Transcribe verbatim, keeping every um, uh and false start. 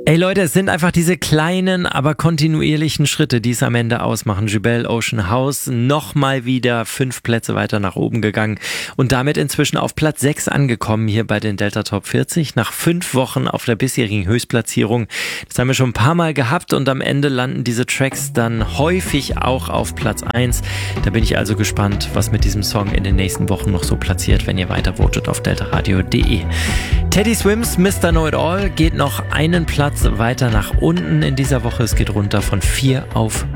Ey Leute, es sind einfach diese kleinen, aber kontinuierlichen Schritte, die es am Ende ausmachen. Jubel Ocean House nochmal wieder fünf Plätze weiter nach oben gegangen und damit inzwischen auf Platz sechs angekommen hier bei den Delta Top vierzig. Nach fünf Wochen auf der bisherigen Höchstplatzierung. Das haben wir schon ein paar Mal gehabt und am Ende landen diese Tracks dann häufig auch auf Platz eins. Da bin ich also gespannt, was mit diesem Song in den nächsten Wochen noch so platziert, wenn ihr weiter votet auf delta radio punkt de. Teddy Swims Mister Know It All geht noch einen Platz weiter nach unten in dieser Woche. Es geht runter von vier auf